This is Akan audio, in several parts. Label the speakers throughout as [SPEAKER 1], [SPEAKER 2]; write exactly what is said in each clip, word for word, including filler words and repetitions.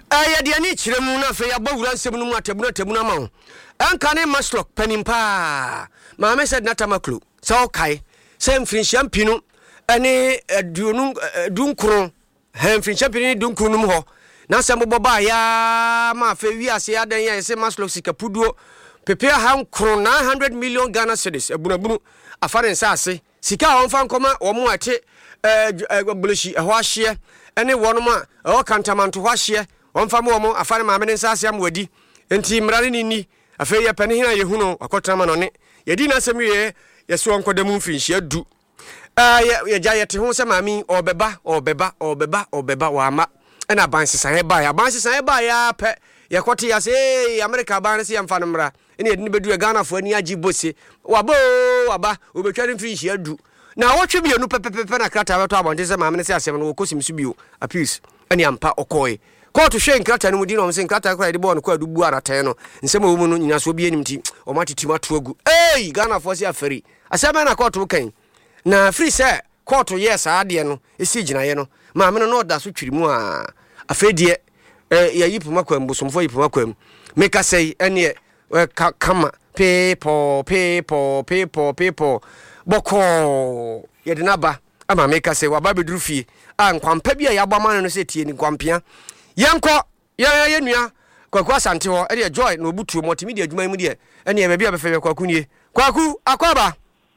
[SPEAKER 1] Eh ya de ani kyerɛ mu na fe ya bawura nsɛm no mu atabu na tabu na ma ho. Anka ne Maslock panimpa. Maame said natamaklo. Sɛ okay. Sɛ mfrinhyia mpinu ɛne aduonu dunkron. Ha mfrinhyia mpinu ne dunkron num hɔ. Na sɛ mbɔ ba ya ma fe wi ase adan ya sɛ Maslock sikapuduo prepare han kron nine hundred million Ghana cedis abunabunu afare nsa ase. Sika a wɔmfa nkɔma wɔn ate eh boloshi ɛhɔ ahye ɛne wɔnom a ɛwɔ kantamanto hɔ ahye wɔmfa mo wɔn afare maame ne nsa ase am wadi enti mrare ni ni afei yɛ pɛne hina yɛhu no akɔtena ma no ne yɛdi na asɛm yɛ yɛso nkɔda mu mfinhyia du eh yɛgya yɛte ho sɛ maame ɔbɛba ɔbɛba ɔbɛba ɔbɛba wama ɛna ban sesan ba ya ban sesan ba ya pɛ yɛkɔte ya sɛ America ban se yɛmfa no mra ɛne yɛde ne bedu Ghana fo ani agye bose wabo waba obetwa ne mfinhyia du na wɔtwe bienu pɛpɛpɛ na krata bɛtɔ abɔnte sɛ maame ne sɛ asɛm no wɔkɔsim so bio appeals ɛne ampa ɔkɔe court hwɛ nkrata no mu di no sɛ nkrata kora de bɔ no kɔ adubu aratan no nsɛm a wo mu no nyina so bi anim ti ɔmatetim ato agu ei Ghana fo se afari asɛm na court kan na free sɛ court yɛ saa de no ɛsi gyinaye no maame no no da so twiri mu a afedie eh ya yipuma kwam bosomfo yipuma kwam meka sɛ ɛne kama people people people people boko yɛde na ba ama meka sɛ waba beduru fie a nkwampa bi a yɛabama no sɛ tie ni kwampia yɛnkɔ yɛ yɛ nua kwaku asante hɔ ɛde joy na obutuo multimedia adwuma mu de ɛne baabi a bɛfɛ kwaku nie kwaku akwaba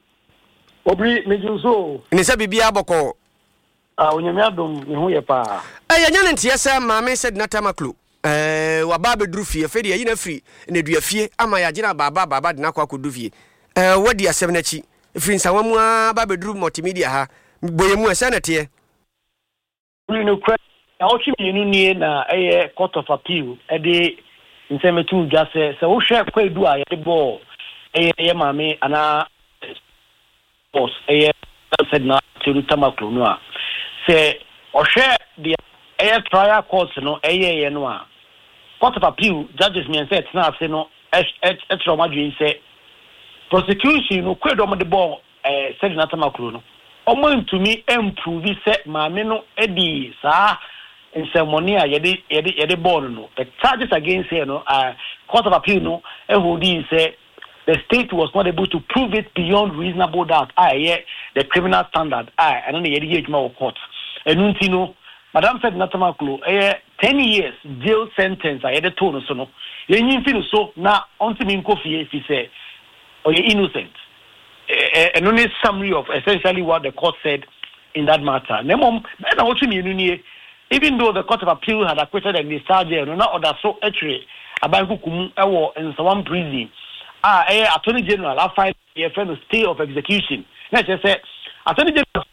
[SPEAKER 2] obri mejunso
[SPEAKER 1] ne sɛ bibia bɔkɔ
[SPEAKER 2] a onyame adom ne ho yɛ pa
[SPEAKER 1] eh yɛnya ne nteɛ sɛ maame sɛ natamaklo eh waba beduru fie fɛ de yɛ na firi na dua fie ama yɛ agina baba baba de na kwa kodu fie eh wadi asɛm na chi firi nsawa mu a ba beduru multimedia ha boye mu ɛsɛ na teɛ
[SPEAKER 2] no credit na o chimi nu nie na eh court of appeal e de nsɛmetu dwa sɛ sɛ wo hwɛ kwadu a yɛ bɔ eh yɛ maame ana boss eh said na to tamaklo no a sɛ ɔhwɛ de eh trial court no eh yɛ no a court of appeal judges me say tena ase no eh eh tramadwin sɛ prosecution no kwadu mo de bɔ eh said na tamaklo no omo ntumi improve sɛ maame no edi saa nsɛmɔne a yɛde yɛde yɛde bɔɔl no the charges against her no uh court of appeal no ehodi sɛ the state was not able to prove it beyond reasonable doubt ah yeah the criminal standard ah and then yɛde yɛ adwuma wɔ court ɛnu nti no madam said natamaklo eh ten years jail sentence a yɛde to no so no yɛnyi mfi no so na ɔntumi nkɔ fie fi sɛ ɔyɛ innocent and only summary of essentially what the court said in that matter. Even though the Court of Appeal had acquitted and discharged her, no order so actually about who in some prison. Ah, eh, Attorney General, I find a friend of stay of execution. Let's just say, Attorney General,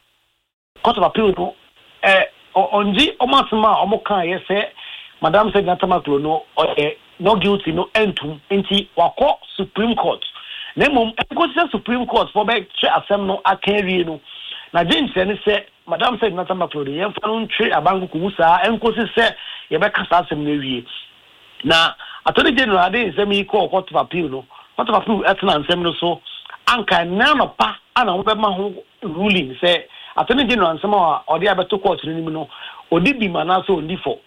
[SPEAKER 2] Court of Appeal, eh, on G. Omasma, Omoka, yes, eh, Madam said Natamaklo, no, eh, no guilty, no entum, inti, wako Supreme Court. Nemum enkosi Supreme Court for be tre asem no akanwie no na James ne se madam said natamaklo de yemfa no tre abangu kusa enkosi se ye be kasa asem na wie na Attorney General de nsem yi call court of appeal no court of appeal etna nsem no so anka na no pa ana wo be ma ho ruling se Attorney General nsem a ode abeto court no nim no odi bi mana so ndi for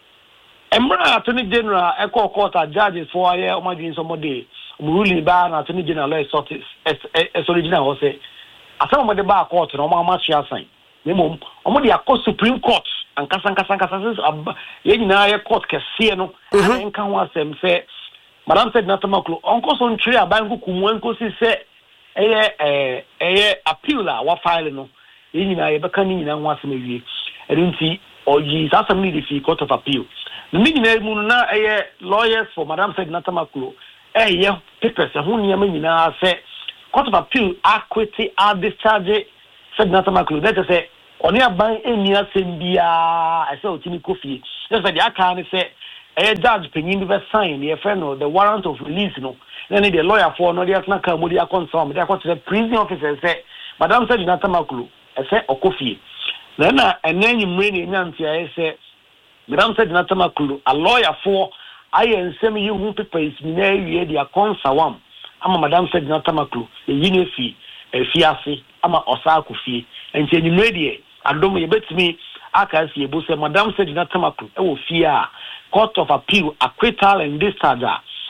[SPEAKER 2] emra Attorney General e call court a judges for aye o ma din so mo de ruling ba na Attorney General law sort is original was say asem mo de ba court no mo ma chia sign memo mo de akọ Supreme Court ankasa ankasa ankasa ye nyina ye court kese no enka ho asem say madam said natamaklo onko so ntwe aban kukumu enko si say eye eh eye appeal a wa file no ye nyina ye beka ni nyina ho asem awie erinti oyi asem ni di fi court of appeal ni nyina mu na eye lawyers for madam said natamaklo eh yeah papers ho nyama nyina say court of appeal acquitted or discharge said natamaklo that say oni aban eni asem bia I say otimi kofie just say the aka ne say eh judge penyin be sign the friend the warrant of release no then the lawyer for no dey atna ka mo dey consult dey to the prison officer say madam said natamaklo I say okofie then na enenyi mre ne nyantia I say madam said natamaklo a lawyer for I ensem yi hu papers mi na wie dia consawam ama madam said natamaklo e yine fi e fi ase ama osa akofie enti enyimre die adom ye betimi aka si ebo se Madam Sedina Tamaklu e wo fie a Court of Appeal acquittal and discharge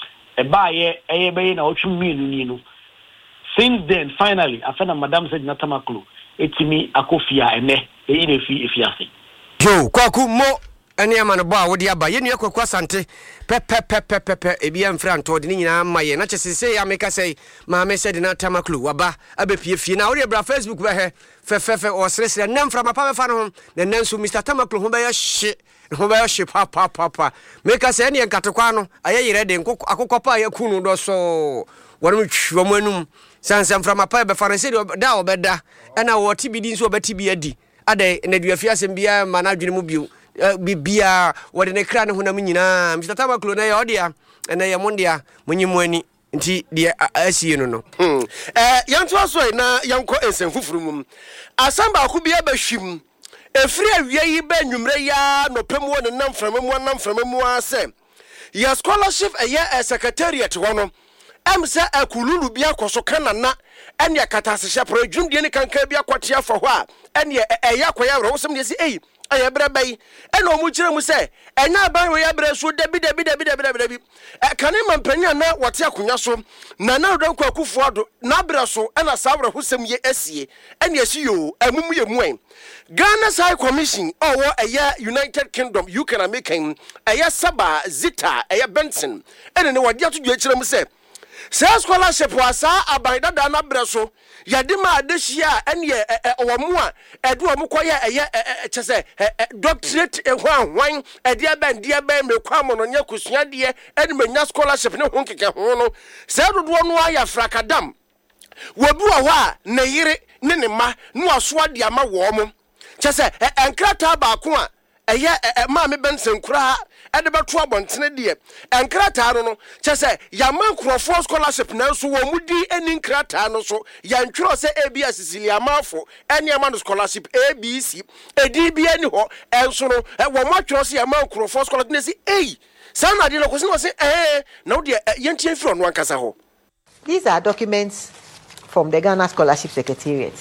[SPEAKER 2] e ba ye e be na otwe mienu ni no. Since then finally after Madam Sedina Tamaklu etimi akofia ene e ine fi efiase.
[SPEAKER 1] Yo kwaku mo ene ama no ba wo de aba ye nua kwaku asante pe pe pe pe pe pe e bia mfra nto de nyina maye na chesese ya meka sei ma me Sedina Tamaklu waba abepie fie na wo de bra Facebook be he fe fe fe o sresre na mfra mapa be fa no na nanso Mister Tamaklu ho be ya hye ho be ya hye pa pa pa pa meka sei ne nkatokwa no aye yire de akokwa ya kunu do so worum twa mo anum sansam from mapa be fa no sei da obeda na wo tibidi nso obeti bi adi ade na duafia asem bia ma na adwene mu bio bibia wode ne kra ne honam nyina Mister Tamaklu na ye odia na ye mondia munyimu ani nti de asie no no
[SPEAKER 3] eh yanto aso na yanko ensenfufuru mum asamba ko bia bahwim efiri awia yi ba nwumre ya no pemu ne namframamu namframamu ase ya scholarship eye secretariat wono emse akululu bia akoso kanana ene akatasehya pro dwumde ne kanka bia kwatia fa ho a ene eye akoya wro wosem de si ei aye brabai ene omu kire mu se enya ban we ya bre so dabi dabi dabi dabi dabi e kane mampanya na wote akonya so na na do kwakufu ado na bre so ena sawre hosem ye asie ene asi yo amum ye muan Ghana High Commission owo eye United Kingdom U K na making eye Saba Zita eye Benson ene ne wode atodwo kire mu se se scholarship wasa abaida da na bre so yade ma adehia ene owomu a edu omu koye eye chese doctorate ehwan ede aba ndie aba mekwa mo no nya kusua de ene manya scholarship ne ho keke ho no se dodo no aya frakadam wobi wo a ne yire ne ne ma no aso ade ama wo mo chese enkrata ba ko a eye ma me bensen kura ede beto abontene de enkrata no no chese yaman krofo scholarship na so wo mudi eni enkrata no so yantwero se A B S Sicilia mafo ene ama no scholarship A B C edi bia ni ho enso no wo matwero se yaman krofo scholarship ne si ei sana de no ko se no se eh na wo de yentie firo no ankasa ho.
[SPEAKER 4] These are documents from the Ghana Scholarship Secretariat.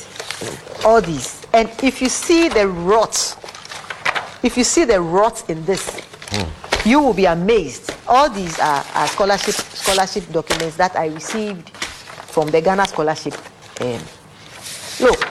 [SPEAKER 4] All these. And if you see the rot, if you see the rot in this, mm. you will be amazed. All these are, are scholarship scholarship documents that I received from the Ghana Scholarship. Um, look,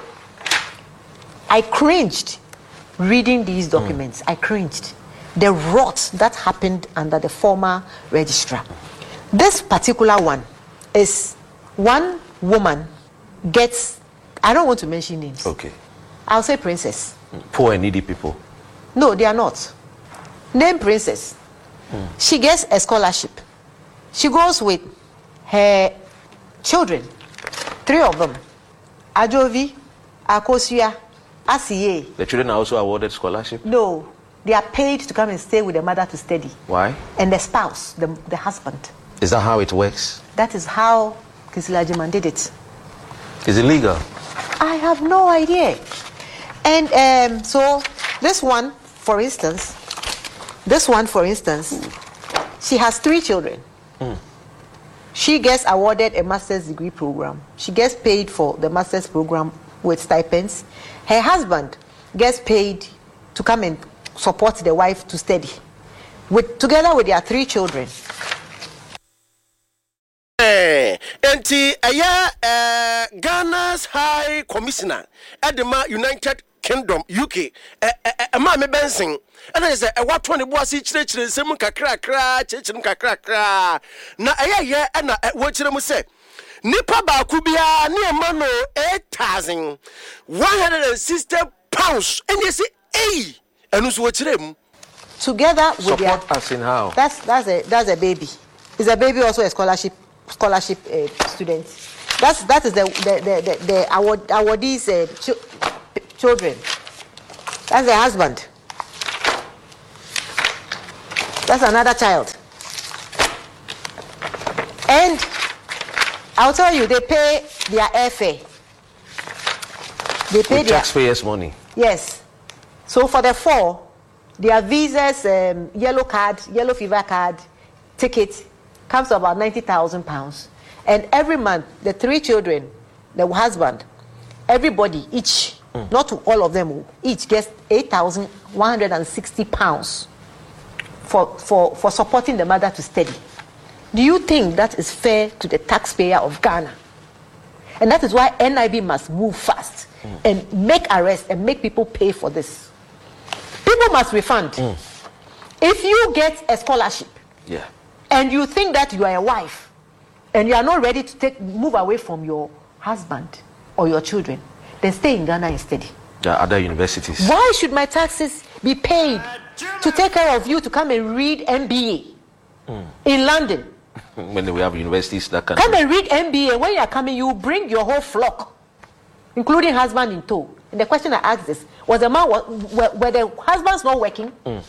[SPEAKER 4] I cringed reading these documents. Mm. I cringed. The rot that happened under the former registrar. This particular one is one woman gets, I don't want to mention names.
[SPEAKER 5] Okay.
[SPEAKER 4] I'll say princess.
[SPEAKER 5] Poor and needy people.
[SPEAKER 4] No, they are not. Name princess. Hmm. She gets a scholarship. She goes with her children, three of them. Ajovi, Akosia, Asiye.
[SPEAKER 5] The children are also awarded scholarship?
[SPEAKER 4] No, they are paid to come and stay with the mother to study.
[SPEAKER 5] Why? And
[SPEAKER 4] the spouse, the, the husband.
[SPEAKER 5] Is that how it works?
[SPEAKER 4] That is how Kisila Agyemang did it.
[SPEAKER 5] Is it legal?
[SPEAKER 4] I have no idea. And um, so this one, for instance, this one, for instance, mm. she has three children. Mm. She gets awarded a master's degree program. She gets paid for the master's program with stipends. Her husband gets paid to come and support the wife to study, with together with their three children.
[SPEAKER 3] Enti aya uh, Ghana's High Commissioner Edema United Kingdom U K ma me bensin and is a what twenty boasi chire chire nsem kakra kra chire kakra kra na aya ye na wo chire mu se nipa ba ku bia na e ma no eight thousand one hundred sixty pounds and you say eh enu so wo chire mu
[SPEAKER 4] together with
[SPEAKER 5] support
[SPEAKER 4] their,
[SPEAKER 5] us in how
[SPEAKER 4] that's that's a that's a baby. Is a baby also a scholarship scholarship uh, student? That's that is the the the, the, the award awardees uh, ch- children. That's the husband. That's another child. And I'll tell you, they pay their airfare. They pay
[SPEAKER 5] with
[SPEAKER 4] their
[SPEAKER 5] taxpayers' money.
[SPEAKER 4] Yes. So for the four, their visas, um, yellow card, yellow fever card, ticket comes to about ninety thousand pounds. And every month, the three children, the husband, everybody, each mm. not to all of them, each gets eight thousand one hundred sixty pounds for, for, for supporting the mother to study. Do you think that is fair to the taxpayer of Ghana? And that is why N I B must move fast mm. and make arrests and make people pay for this. People must refund. Mm. If you get a scholarship
[SPEAKER 5] yeah.
[SPEAKER 4] and you think that you are a wife and you are not ready to take move away from your husband or your children, then stay in Ghana and study.
[SPEAKER 5] There are other universities.
[SPEAKER 4] Why should my taxes be paid to take care of you to come and read M B A mm. in London?
[SPEAKER 5] When we have universities that can
[SPEAKER 4] come and read M B A. When you are coming, you bring your whole flock, including husband in tow. And the question I asked is: Was the man were, were the husbands not working?
[SPEAKER 3] Mm.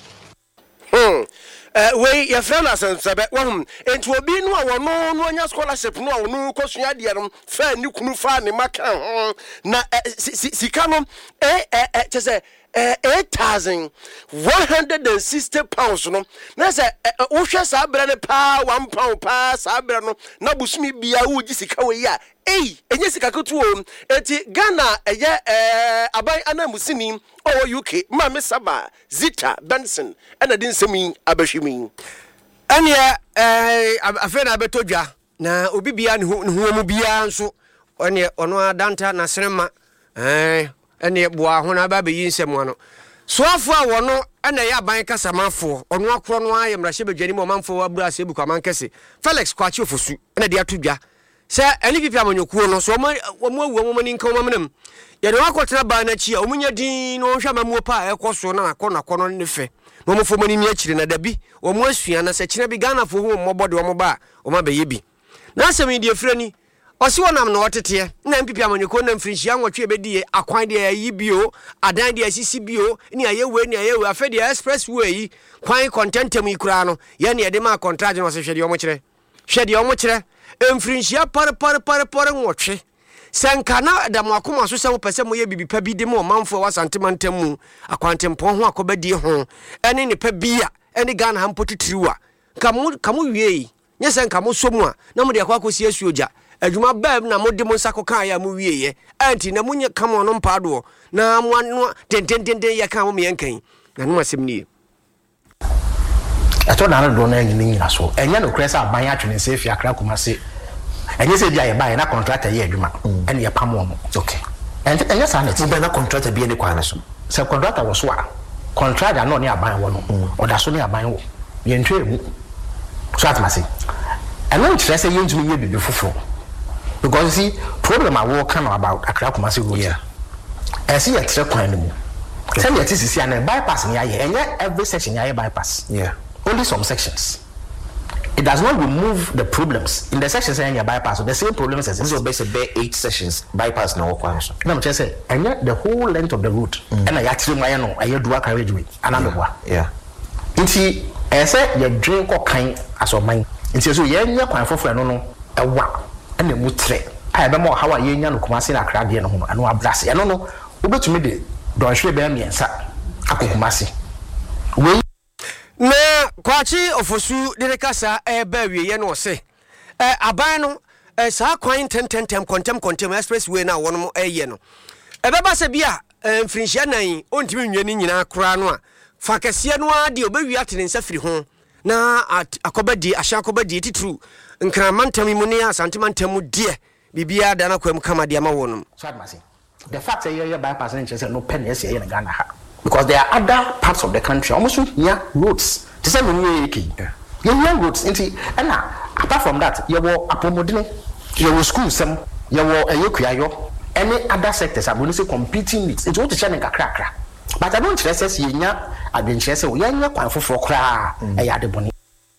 [SPEAKER 3] Hmm. Uh, we your friend as sabe wahum enti obi no a wono no anya scholarship no a wono kosua de no fa ni kunu fa ni maka ho na sika no eh eh chese eight thousand one hundred sixty pounds no na se wo hwe sa bra ne pa one pound pa sa bra no na busumi bia wo gi sika we ya eh enye sika ketu o enti Ghana eye eh aban anamusini o U K ma me saba Zita Benson ena din semi abahwimi
[SPEAKER 1] ene eh afena betodwa na obi bia ne ho mu bia nso ene ono adanta na serema eh ene boa ho na ba be yinsem no soafo a wono ene ya ban kasamafo ono akro no aye mrahye bedwani mo manfo abura asebu kwaman kese Felix Kwachi Ofosu ene de atodwa se ene pipia manyokuo no so mo mo awu mo ni nka mo menam ye de wakotena ba na chi a omunya din no hwa mamuo pa ekoso na akọ na kono ne fe mo mo fo mani mi akire na dabi wo mo asua na se kire bi Ghana fo hu mo bode wo ba wo ma be yebi na asemi de afrani osi wonam no otete na mpipia manyoko na mfrinhia nwotwe bedie akwan de ayi bio adan de asisi bio ni ayewe ni ayewe afedi expressway kwan contentem ikura no ye ne de ma contract no se hwede omo kire hwede omo kire mfrinhia par par par par nwotwe senkana da mwakoma so se wo pese mo ye bibipa bi de mo manfo wasantemantam mu akwantempo ho akobadie ho ene ne pa bia ene Ghana hampotitiriwa kamu kamu wiei nye senka mo somu a na mo de akwa kosi asuoja adwuma bab na mo de mo nsako kan ya mo wieye anti na munye kama no mpado na mo ano tentententen ya kan mo me yankan na no asem ni
[SPEAKER 6] ato na do na nyi nyina so enya no kresa aban atwene se fi akra Kumasi enye se bia ye ba na contractor ye adwuma ene ye pam mo okay enti enya sa na ti be na contractor bia ne kwana so se contractor wo so a contractor no ne aban wo no oda so ne aban wo ye ntwe mu so atmasi eno nkyere se ye ntumi ye bibi foforo because you see problem I work about Accra Kumasi road here I see a track kwan mu say you see an bypass near here and every section near bypass
[SPEAKER 5] yeah
[SPEAKER 6] only some sections. It does not remove the problems in the sections in your bypass. So the same problems as
[SPEAKER 5] this. So basically, eight sections bypass now.
[SPEAKER 6] No, I'm just saying, and yet the whole length of the route, mm. and I actually I know I do a carriageway, another one.
[SPEAKER 5] Yeah.
[SPEAKER 6] You see, I said you drink all kind as of mine. And so yeah, you can't for no no a wow and the mutre. I remember how I yan Kumasi na crab here no and no abrasi. I don't know. Over to me the don't show be me and sa Kumasi. We
[SPEAKER 1] na Kwachi Ofosu de kasa e ba wiye no se eh aban no eh sa kwan tententem kontem kontem expressway na wono eye no e beba se bia mfrinhia nan ontimi nwani nyina kora no a fakese no ade obewi atene nsa firi ho na akobadi ahya akobadi titru nkramantam mu ne asantemantam die bibia da na kwam kama de ma wono
[SPEAKER 6] so admasi the fact that you bypass in Chelsea no pen yes in Ghana because there are other parts of the country almost near roads the same way yeah yeah roads into and apart from that you were apomodine you were school some you were ayekuayo any other sectors are going to say competing needs it's what to channel kakra but I don't stress say yenya adventure say yenya kwan foforo kra e ya de boni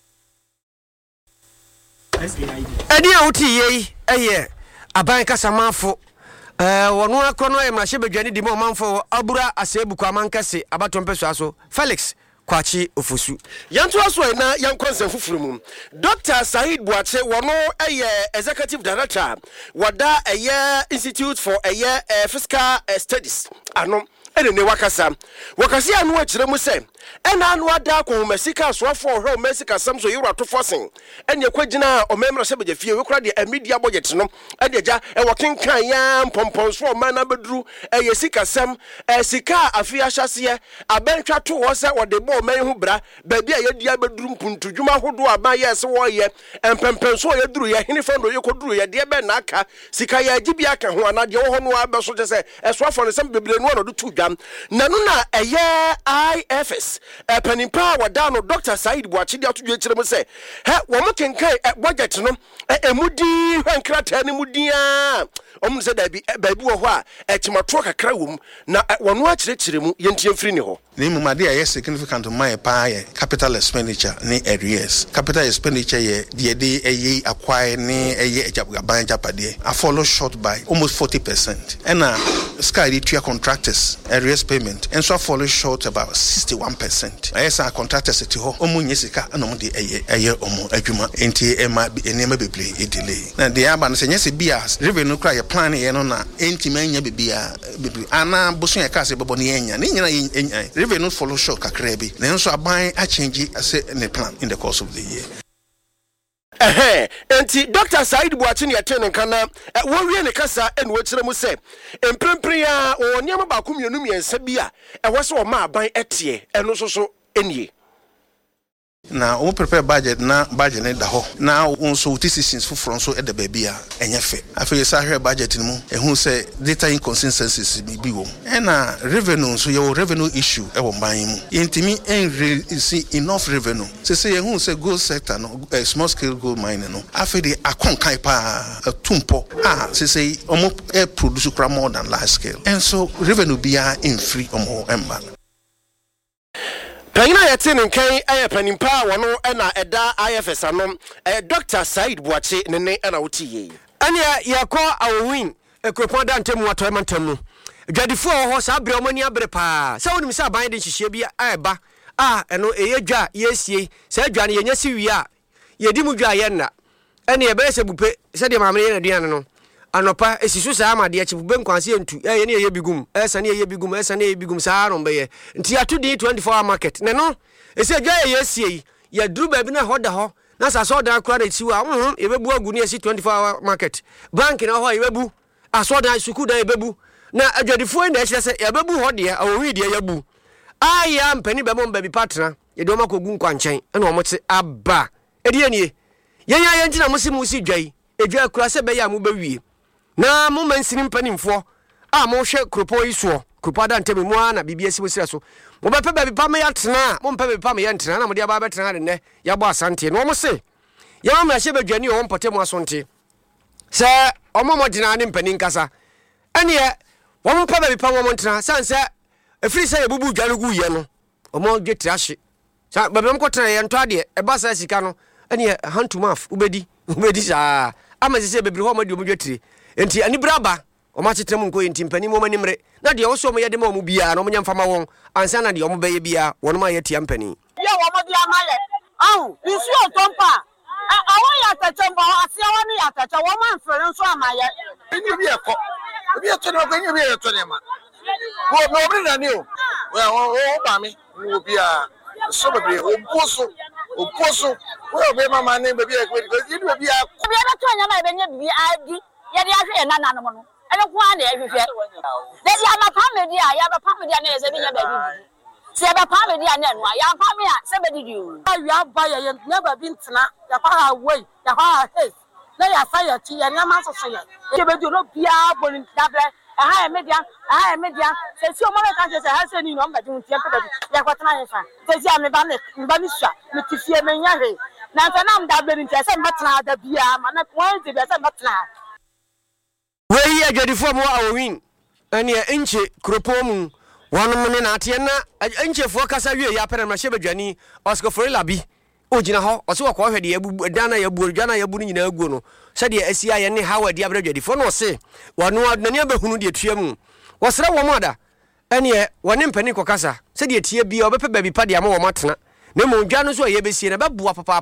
[SPEAKER 1] edi a uti ye eye aban kasamafo eh wono akrono e mrahye bedwani di mo manfo abura asebu kwaman kase abatompeso aso Felix Kwachi Ofosu
[SPEAKER 3] yanto aso na yankonsen fufuru mu Doctor Said Buache wono eye executive director wada eye Institute for eye fiscal studies ano ene ne wakasa wakasi anu akyire mu se ena anu ada ko masika asoafo ohwe masika sam so yiro atofo sen ene kwagina o memra se beja fie we kura de media budget no ade agya e wokenkan ya mpompon so o man na beduru e yesika sam e sika afia hyase abentwa to wo se wo de bo man hu bra ba bia yedia beduru mpuntu dwuma hodo aba ye se wo ye empempen so ye duru ye hene fando ye koduru ye de be na aka sika ya gibia ka ho anade wo ho no abeso je se esoafo ne sam bebre no no do tu dwam nanu na eye I F S e panimpa wada no Doctor Said Buachi de atudwe kire mu se he wo mo kenkan budget no emudi hwankrata ne mudia omu se da bi baabi wo ho a echimato kakra wom na wono akire kire mu yentie mfiri ne ho
[SPEAKER 7] ni mu made a significant my pa ye capital expenditure ni arrears capital expenditure ye de de eye acquire ni eye ajaban japade a follow short by almost forty percent and uh sky the two contractors arrears payment and so follow short about sixty-one percent I say contractors eti ho omu nyesika na omu de eye eye omu adwuma enti e ma enema beble e delay na de aba no se nyese bia revenue kra ye plan ye no na enti manya bibia beble ana boso ye ka se bebo ne enya ne nyina enya revenue follow short kakra bi na nso aban a change ase ne plan in the course of the year.
[SPEAKER 3] Eh enti Doctor Said Buachi ne yete ne kana wo wie ne kasa ene wo kire mu se emprempren ya wo niam ba ko mienu miensa bi a e wo se wo ma aban etie eno so so enie
[SPEAKER 7] na o prepare budget na budget ne da ho na unso decisions for from so e da baby a enye fe afi sa hwe budget ni mu e hu se data inconsistencies bi bi wo e na revenue so your revenue issue e wo ban mu intimi en see enough revenue se se e hu se gold sector no uh, small scale gold mining no afi de akonkai pa tumpo ah se se omo e produce kra more than large scale and so revenue bia in free omo emba
[SPEAKER 3] Panyina yete ne nkan aye panimpa wono na eda I F S anom eh Doctor Said Buachi ne ne na wotiye
[SPEAKER 1] ania yakọ awowin ekropon da ntemu wato emantem dwadifo ho sa abre omani abre pa sa wonim sa ban de hihye bi aba ah eno eye dwa yesie sa dwa ne yenya si wi a yedi mu dwa ye na ene ye be se bupe se de mamre ye na duane no anopa esisu sa amade achibube nkwanse entu eh ne ye bigum esa ne ye bigum esa ne ye bigum sa no be ye nti atudi twenty-four hour market ne no ese dwa ye yesie ye duru ba bi na hoda ho na sa so dan akura na tiwa mhm ye bebu agu ne esi twenty-four hour market bank na ho ye bebu aso dan suku dan ye bebu na adwadifo na ehye se ye bebu ho de awowi de ye bu aya mpani be mo ba bi partner ye de o makogu nkwanchen na o mote aba edi enie yenya ye ntina musimu si dwai edwa akura se be ya mo ba wie na mo mansini mpanimfo a mo hwe kropo isuo kropo da ntemi mo na bibia si wosira so mo be pe be pa me yatena mo mpe be pa me yantena na mo de aba betena ne ya bo asante no mo se ya ma hye badwani o mpote mo asonte se o mo modina ne mpani nkasa ene ye wo mo pe be pa mo ntena sanse efiri se ye bubu dwanu gu ye no o mo getira hye sa be be mo kotena ye nto ade e ba sa sika no ene ye hand to mouth ubedi ubedi sa ama se be bi ho mo de mo dwetire enti ani braba o ma tetem nko enti mpani mo manimre na de o so mo yede ma mo bia na mo nyamfa ma won ansa na de o mo beye bia won ma ye tia mpani
[SPEAKER 8] ye wo mo bia male awu isu o tompa awon ya tachemba asia woni ya tacha wo ma mfere nso amaye
[SPEAKER 9] enyi bi eko bi eto no enyi bi eto ne ma wo no obri na ni o wo wo ba mi wo bia so bebre o boso o boso wo be mama ne be bia ko di do bia
[SPEAKER 8] ko bia na to nyama e be nya bia adi ye de ahwe na na no no ene ko an e hwehwe de ya ma pa me dia ya ba pa me dia na se bi nya ba bi se ba pa me dia na no ya pa me a se be di di o
[SPEAKER 9] ya ba ye na ba bi ntena ya pa ha wei ya pa ha hes na ya sa ya ti ya na ma so so ya ye be di no bia bo ni dabre e ha e media e ha e media se si o mo ka se ha se ni no mba di ntia pe bi ya kwatena ye fa se si a me ba me mba ni sha me ti fie me nya he na nta na mda be ntia se mbatena da bia ma na ko nti be se mbatena
[SPEAKER 1] wei adwadifo mo awowin ene enche kropomu wonom ne na ate na enchefo kasa wie ya pere na hye badwani Oscar Labi ogina ho o se wo ko hwede ya bu dana ya bu dana ya bu ni nyina aguo no se de asia ye ne hawadi abradwadifo no se wono nani abahunu de tuamu wo sere wo moda ene wone mpani kokasa se de tie bia obepe baby pa de ama wo matena na mo dwa no so ye besie na beboa papa